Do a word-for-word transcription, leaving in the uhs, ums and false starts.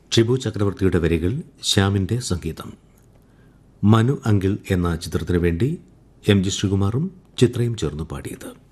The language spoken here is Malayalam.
ഷിബു ചക്രവർത്തിയുടെ വരികൾ, ശ്യാമിന്റെ സംഗീതം. മനു അങ്കിൾ എന്ന ചിത്രത്തിനു വേണ്ടി എം ജി ശ്രീകുമാറും ചിത്രയും ചേർന്ന് പാടിയത്.